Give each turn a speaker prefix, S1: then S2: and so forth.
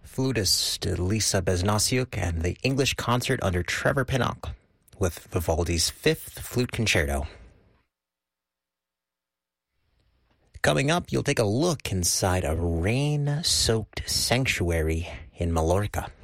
S1: flutist Lisa Besnasiuk and the English concert under Trevor Pinnock with Vivaldi's Fifth Flute Concerto. Coming up, you'll take a look inside a rain-soaked sanctuary in Mallorca.